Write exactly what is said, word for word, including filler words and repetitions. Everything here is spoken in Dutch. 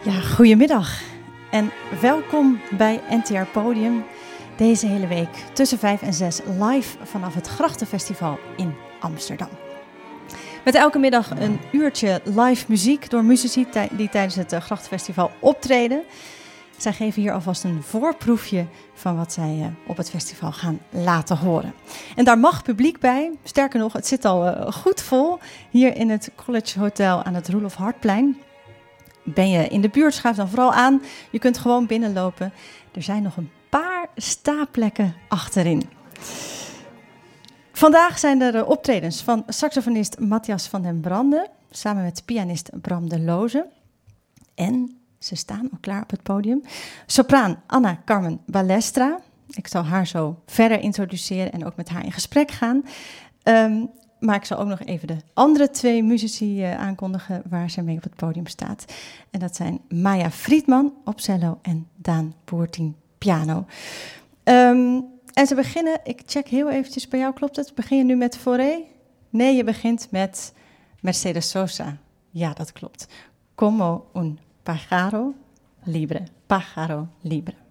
Ja, goedemiddag en welkom bij N T R Podium. Deze hele week tussen vijf en zes live vanaf het Grachtenfestival in Amsterdam. Met elke middag een uurtje live muziek door muzici die tijdens het Grachtenfestival optreden. Zij geven hier alvast een voorproefje van wat zij op het festival gaan laten horen. En daar mag publiek bij. Sterker nog, het zit al goed vol hier in het College Hotel aan het Roelof Hartplein. Ben je in de buurt, schuif dan vooral aan. Je kunt gewoon binnenlopen. Er zijn nog een paar staplekken achterin. Vandaag zijn er optredens van saxofonist Matthias van den Brande samen met pianist Bram de Loze. En ze staan al klaar op het podium. Sopraan Anna Carmen Balestra. Ik zal haar zo verder introduceren en ook met haar in gesprek gaan. Um, Maar ik zal ook nog even de andere twee muzici uh, aankondigen waar ze mee op het podium staat. En dat zijn Maya Friedman op cello en Daan Boertien piano. Um, en ze beginnen, ik check heel eventjes bij jou, klopt het? Begin je nu met Fauré? Nee, je begint met Mercedes Sosa. Ja, dat klopt. Como un pájaro libre. Pájaro libre.